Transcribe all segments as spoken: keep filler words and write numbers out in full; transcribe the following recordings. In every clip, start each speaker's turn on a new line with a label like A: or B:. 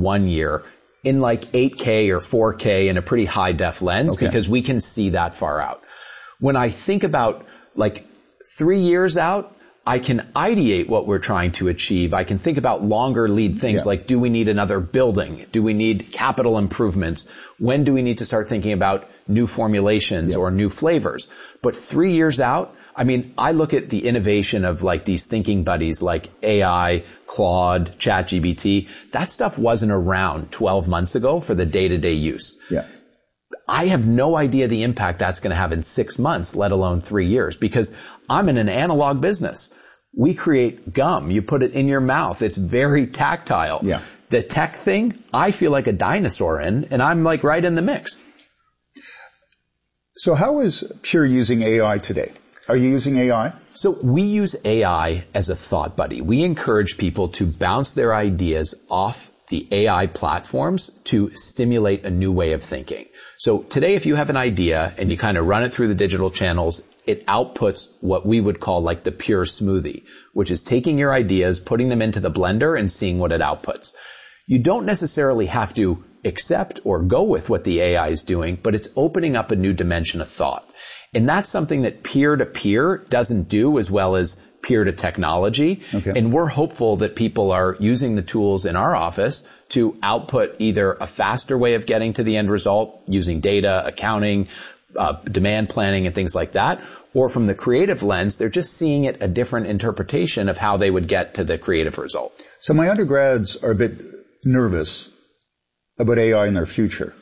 A: one year in like eight K or four K in a pretty high def lens okay. because we can see that far out. When I think about like three years out, I can ideate what we're trying to achieve. I can think about longer lead things yeah. like, do we need another building? Do we need capital improvements? When do we need to start thinking about new formulations yeah. or new flavors? But three years out, I mean, I look at the innovation of like these thinking buddies like A I, Claude, ChatGPT. That stuff wasn't around twelve months ago for the day-to-day use.
B: Yeah.
A: I have no idea the impact that's going to have in six months, let alone three years, because I'm in an analog business. We create gum. You put it in your mouth. It's very tactile.
B: Yeah.
A: The tech thing, I feel like a dinosaur in, and I'm like right in the mix.
B: So how is Pure using A I today? Are you using A I?
A: So we use A I as a thought buddy. We encourage people to bounce their ideas off the A I platforms to stimulate a new way of thinking. So today, if you have an idea and you kind of run it through the digital channels, it outputs what we would call like the Pure smoothie, which is taking your ideas, putting them into the blender and seeing what it outputs. You don't necessarily have to accept or go with what the A I is doing, but it's opening up a new dimension of thought. And that's something that peer-to-peer doesn't do as well as peer-to-technology.
B: Okay.
A: And we're hopeful that people are using the tools in our office to output either a faster way of getting to the end result using data, accounting, uh, demand planning, and things like that. Or from the creative lens, they're just seeing it a different interpretation of how they would get to the creative result.
B: So my undergrads are a bit nervous about A I in their future.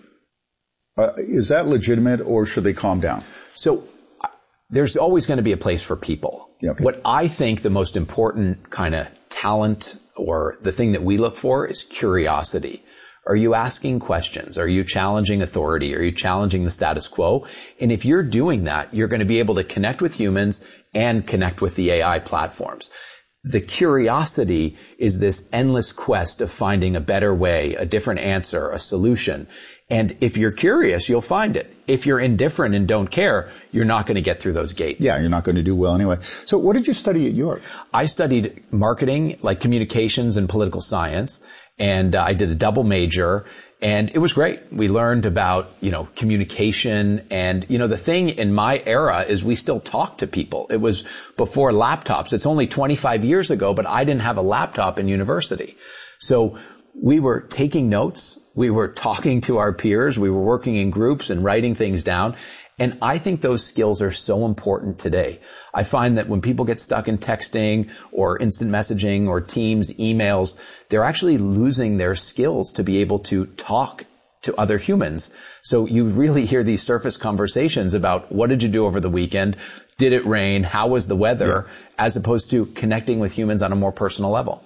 B: Uh, is that legitimate, or should they calm down?
A: So uh, there's always going to be a place for people.
B: Yeah, okay.
A: What I think the most important kind of talent or the thing that we look for is curiosity. Are you asking questions? Are you challenging authority? Are you challenging the status quo? And if you're doing that, you're going to be able to connect with humans and connect with the A I platforms. The curiosity is this endless quest of finding a better way, a different answer, a solution. And if you're curious, you'll find it. If you're indifferent and don't care, you're not going to get through those gates.
B: Yeah, you're not going to do well anyway. So what did you study at York?
A: I studied marketing, like communications and political science, and uh, I did a double major. And it was great. We learned about, you know, communication, and, you know, the thing in my era is we still talk to people. It was before laptops. It's only twenty-five years ago, but I didn't have a laptop in university. So we were taking notes. We were talking to our peers. We were working in groups and writing things down. And I think those skills are so important today. I find that when people get stuck in texting or instant messaging or Teams, emails, they're actually losing their skills to be able to talk to other humans. So you really hear these surface conversations about what did you do over the weekend? Did it rain? How was the weather? Yeah. As opposed to connecting with humans on a more personal level.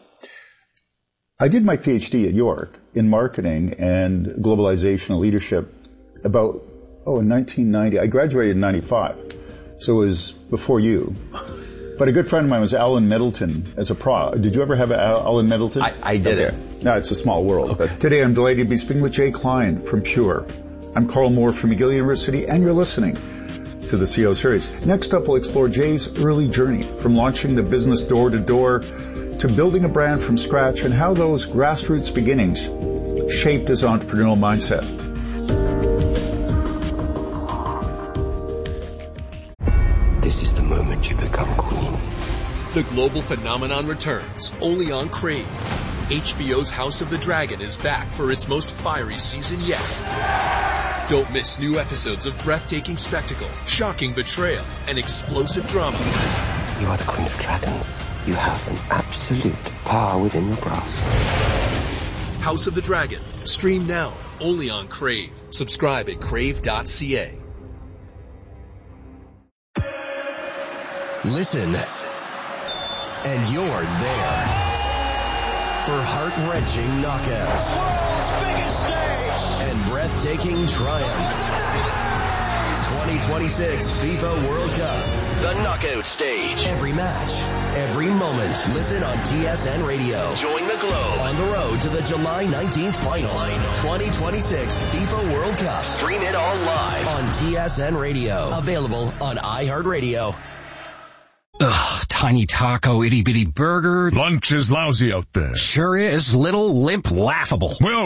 B: I did my PhD at York in marketing and globalizational leadership about Oh, in nineteen ninety. I graduated in ninety-five, so it was before you. But a good friend of mine was Alan Middleton as a pro. Did you ever have Alan Middleton?
A: I, I did
B: okay.
A: it.
B: No, it's a small world.
A: Okay.
B: But today I'm delighted to be speaking with Jay Klein from Pure. I'm Carl Moore from McGill University, and you're listening to the C E O Series. Next up, we'll explore Jay's early journey from launching the business door-to-door to building a brand from scratch, and how those grassroots beginnings shaped his entrepreneurial mindset.
C: You become queen.
D: The global phenomenon returns, only on Crave. H B O's House of the Dragon is back for its most fiery season yet. Don't miss new episodes of breathtaking spectacle, shocking betrayal, and explosive drama.
C: You are the Queen of Dragons. You have an absolute power within your grasp.
D: House of the Dragon. Stream now, only on Crave. Subscribe at crave dot c a.
E: Listen, and you're there for heart-wrenching knockouts,
F: world's biggest stage,
E: and breathtaking triumph. twenty twenty-six FIFA World Cup, the knockout stage. Every match, every moment. Listen on T S N Radio. Join the globe on the road to the July nineteenth final. twenty twenty-six FIFA World Cup. Stream it all live on T S N Radio. Available on iHeartRadio.
G: Ugh, tiny taco, itty bitty burger.
H: Lunch is lousy out there.
G: Sure is. Little, limp, laughable.
H: Well,